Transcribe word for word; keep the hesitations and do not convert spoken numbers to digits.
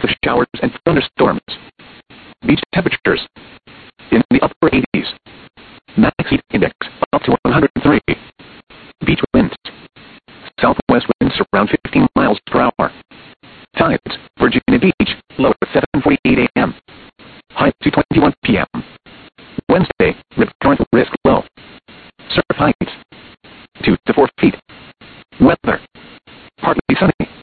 of showers and thunderstorms. Beach temperatures in the upper eighties. Max heat index up to one hundred three. Beach winds. Southwest winds around fifteen miles per hour. Tides, Virginia Beach, low at seven forty-eight a m High two twenty-one p m